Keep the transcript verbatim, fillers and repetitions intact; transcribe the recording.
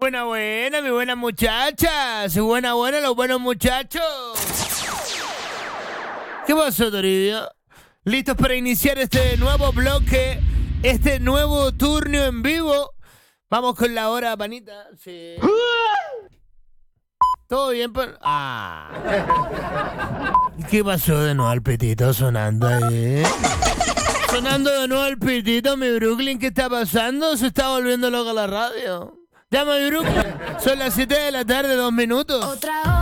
Buena, buena, mi buena muchacha. Buena, buena, los buenos muchachos. ¿Qué pasó, Toribio? ¿Listos para iniciar este nuevo bloque? Este nuevo turno en vivo. Vamos con la hora, panita. Sí. ¿Todo bien? Pan? Ah. ¿Qué pasó de nuevo al pitito sonando ahí? Sonando de nuevo al pitito, mi Brooklyn. ¿Qué está pasando? Se está volviendo loca la radio. Llama a mi Brooklyn. Son las siete de la tarde, dos minutos. Otra hora.